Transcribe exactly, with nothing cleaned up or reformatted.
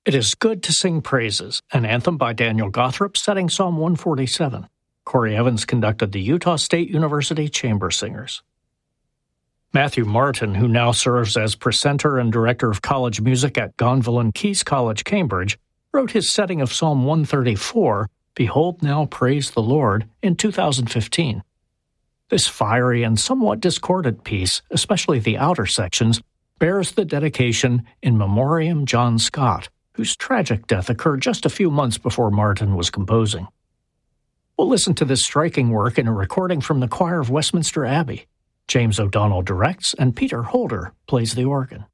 It is good to sing praises, an anthem by Daniel Gothrop setting Psalm one forty-seven. Corey Evans conducted the Utah State University Chamber Singers. Matthew Martin, who now serves as presenter and director of college music at Gonville and Keys College, Cambridge, wrote his setting of Psalm one thirty-four, Behold Now Praise the Lord, in two thousand fifteen. This fiery and somewhat discordant piece, especially the outer sections, bears the dedication In Memoriam John Scott, whose tragic death occurred just a few months before Martin was composing. We'll listen to this striking work in a recording from the choir of Westminster Abbey. James O'Donnell directs, and Peter Holder plays the organ.